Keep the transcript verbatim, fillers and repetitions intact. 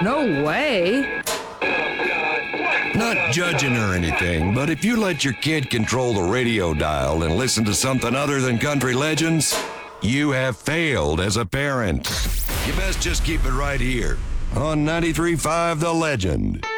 No way. Not judging or anything, but if you let your kid control the radio dial and listen to something other than country legends, you have failed as a parent. You best just keep it right here on ninety-three point five The Legend.